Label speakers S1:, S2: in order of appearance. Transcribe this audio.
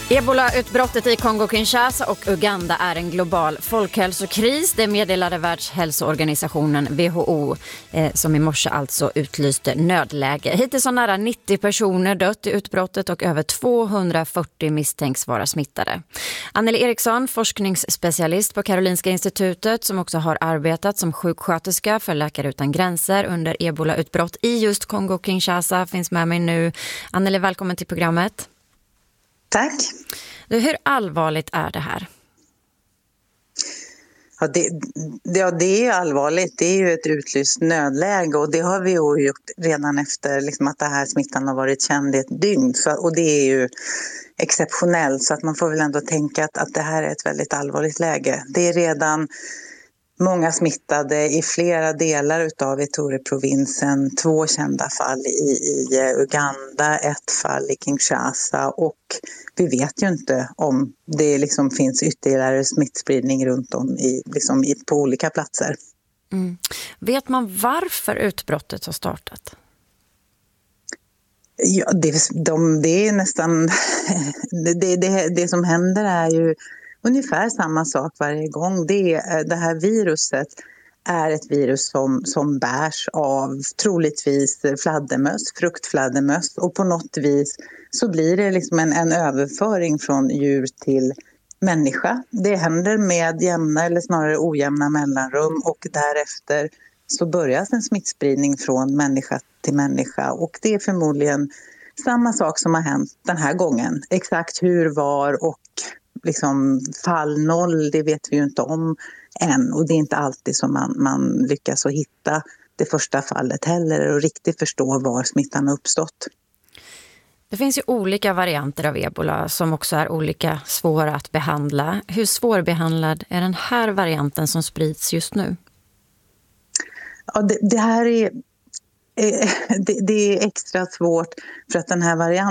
S1: Ebola-utbrottet i Kongo-Kinshasa och Uganda är en global folkhälsokris. Det meddelade Världshälsoorganisationen WHO som i morse alltså utlyste nödläge. Hittills har nära 90 personer dött i utbrottet och över 240 misstänks vara smittade. Anneli Eriksson, forskningsspecialist på Karolinska institutet som också har arbetat som sjuksköterska för Läkare utan gränser under Ebola-utbrott i just Kongo-Kinshasa, finns med mig nu. Anneli, välkommen till programmet.
S2: Tack.
S1: Hur allvarligt är det här?
S2: Ja, det är allvarligt. Det är ju ett utlyst nödläge och det har vi ju gjort redan efter att det här smittan har varit känd i ett dygn. Och det är ju exceptionellt, så att man får väl ändå tänka att det här är ett väldigt allvarligt läge. Det är redan många smittade i flera delar utav Ituri-provinsen, 2 kända fall i Uganda, 1 fall i Kinshasa, och vi vet ju inte om det finns ytterligare smittspridning runt om på olika platser.
S1: Mm. Vet man varför utbrottet har startat?
S2: Ja, det är nästan det som händer är ju ungefär samma sak varje gång. Det här viruset är ett virus som bärs av troligtvis fruktfladdermöss, och på något vis så blir det en överföring från djur till människa. Det händer med jämna eller snarare ojämna mellanrum, och därefter så börjar en smittspridning från människa till människa, och det är förmodligen samma sak som har hänt den här gången. Exakt hur, var och fall 0, det vet vi ju inte om än, och det är inte alltid som man lyckas att hitta det första fallet heller och riktigt förstå var smittan har uppstått.
S1: Det finns ju olika varianter av ebola som också är olika svåra att behandla. Hur svårbehandlad är den här varianten som sprids just nu?
S2: Ja, det här är extra svårt för att den här varianten